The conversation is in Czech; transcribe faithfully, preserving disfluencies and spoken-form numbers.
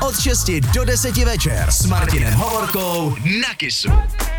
od šesti do deseti večer s Martinem Hovorkou na Kissu.